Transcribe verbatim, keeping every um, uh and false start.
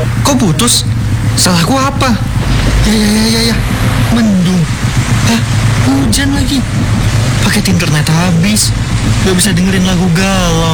Kok putus? Salahku apa? Ya ya ya ya ya. Mendung. Hah? Hujan lagi. Paket internet habis. Gak bisa dengerin lagu galau.